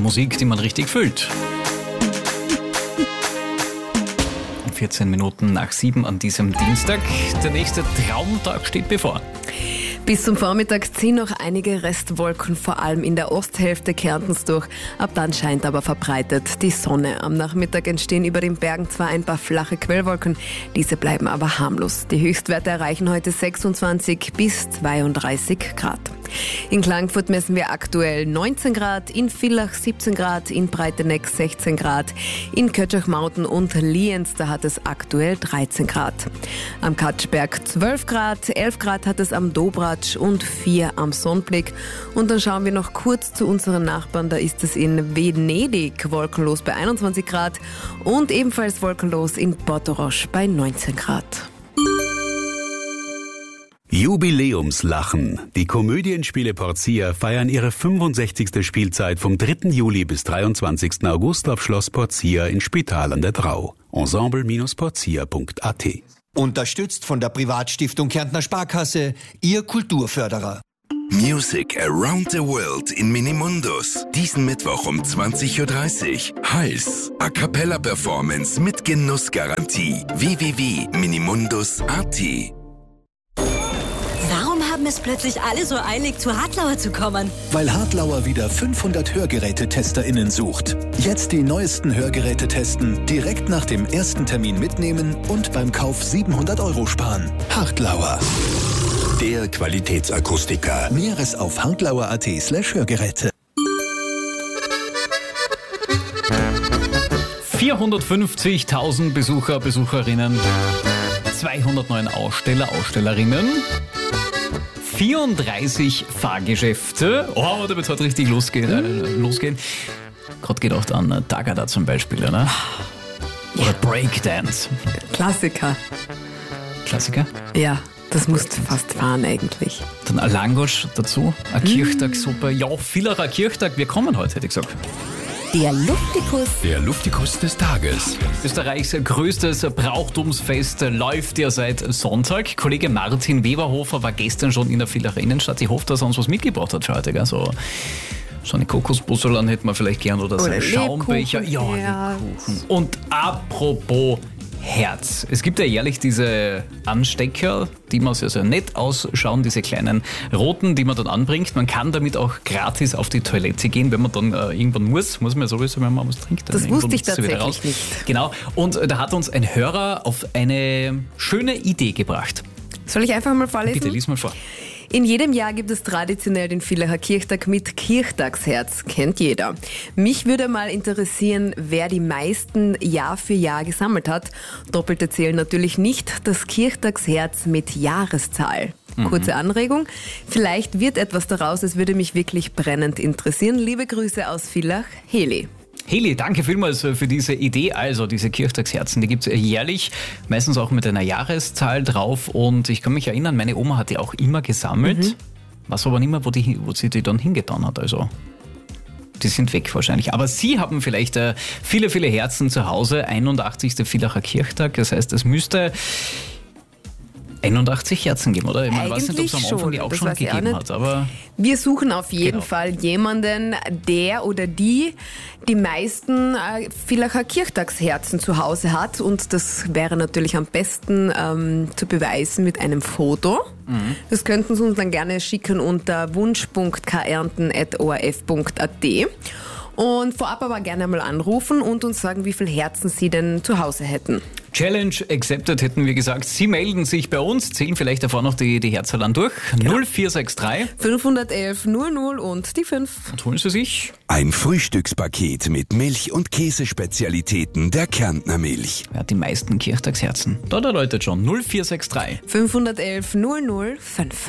Musik, die man richtig fühlt. 14 Minuten nach 7 an diesem Dienstag. Der nächste Traumtag steht bevor. Bis zum Vormittag ziehen noch einige Restwolken, vor allem in der Osthälfte Kärntens durch. Ab dann scheint aber verbreitet die Sonne. Am Nachmittag entstehen über den Bergen zwar ein paar flache Quellwolken, diese bleiben aber harmlos. Die Höchstwerte erreichen heute 26 bis 32 Grad. In Klagenfurt messen wir aktuell 19 Grad, in Villach 17 Grad, in Breiteneck 16 Grad, in Kötschachmauten und Lienz, da hat es aktuell 13 Grad. Am Katschberg 12 Grad, 11 Grad hat es am Dobratsch und 4 am Sonnblick. Und dann schauen wir noch kurz zu unseren Nachbarn, da ist es in Venedig wolkenlos bei 21 Grad und ebenfalls wolkenlos in Portorosch bei 19 Grad. Jubiläumslachen. Die Komödienspiele Porcia feiern ihre 65. Spielzeit vom 3. Juli bis 23. August auf Schloss Porcia in Spital an der Drau. Ensemble-porcia.at. Unterstützt von der Privatstiftung Kärntner Sparkasse, Ihr Kulturförderer. Music Around the World in Minimundus. Diesen Mittwoch um 20.30 Uhr. Heiß. A Cappella Performance mit Genussgarantie. www.minimundus.at. Warum haben es plötzlich alle so eilig, zu Hartlauer zu kommen? Weil Hartlauer wieder 500 Hörgerätetesterinnen sucht. Jetzt die neuesten Hörgeräte testen, direkt nach dem ersten Termin mitnehmen und beim Kauf 700 € sparen. Hartlauer. Der Qualitätsakustiker. Näheres auf hartlauer.at/Hörgeräte. 450.000 Besucher, Besucherinnen, 209 Aussteller, Ausstellerinnen, 34 Fahrgeschäfte. Oh, da wird es heute richtig losgehen. Gerade gedacht an Tagada zum Beispiel, oder? Oder Breakdance. Klassiker. Klassiker? Ja, das musst du fast fahren eigentlich. Dann ein Langosch dazu, ein Kirchtag, super. Ja, Villacher Kirchtag, wir kommen heute, hätte ich gesagt. Der Luftikus. Der Luftikus des Tages. Österreichs größtes Brauchtumsfest läuft ja seit Sonntag. Kollege Martin Weberhofer war gestern schon in der Villacher Innenstadt. Ich hoffe, dass er uns was mitgebracht hat für heute. Gell? So eine Kokosbusselan hätten wir vielleicht gern oder so einen Schaumbecher. Ja, Lebkuchen. Und apropos Herz. Es gibt ja jährlich diese Anstecker, die mal sehr, sehr nett ausschauen, diese kleinen roten, die man dann anbringt. Man kann damit auch gratis auf die Toilette gehen, wenn man dann irgendwann muss man ja sowieso, wenn man was trinkt. Das wusste ich tatsächlich nicht. Genau, und da hat uns ein Hörer auf eine schöne Idee gebracht. Soll ich einfach mal vorlesen? Bitte, lies mal vor. In jedem Jahr gibt es traditionell den Villacher Kirchtag mit Kirchtagsherz. Kennt jeder. Mich würde mal interessieren, wer die meisten Jahr für Jahr gesammelt hat. Doppelte zählen natürlich nicht. Das Kirchtagsherz mit Jahreszahl. Kurze Anregung. Vielleicht wird etwas daraus. Es würde mich wirklich brennend interessieren. Liebe Grüße aus Villach, Heli. Heli, danke vielmals für diese Idee. Also diese Kirchtagsherzen, die gibt es jährlich, meistens auch mit einer Jahreszahl drauf. Und ich kann mich erinnern, meine Oma hat die auch immer gesammelt. Weiß aber nicht mehr, wo sie die dann hingetan hat. Also die sind weg wahrscheinlich. Aber Sie haben vielleicht viele, viele Herzen zu Hause. 81. Villacher Kirchtag. Das heißt, es müsste 81 Herzen geben, oder? Ich weiß nicht, ob es am Anfang die auch schon gegeben hat. Aber wir suchen auf jeden Fall jemanden, der oder die meisten Villacher Kirchtagsherzen zu Hause hat. Und das wäre natürlich am besten zu beweisen mit einem Foto. Das könnten Sie uns dann gerne schicken unter wunsch.kärnten@orf.at. Und vorab aber gerne mal anrufen und uns sagen, wie viele Herzen Sie denn zu Hause hätten. Challenge accepted, hätten wir gesagt. Sie melden sich bei uns, zählen vielleicht davor noch die Herzzahl an durch. Genau. 0463 511 00 und die 5. Und holen Sie sich ein Frühstückspaket mit Milch- und Käsespezialitäten der Kärntner Milch. Wer hat die meisten Kirchtagsherzen? Da läutet schon 0463 511 00 5.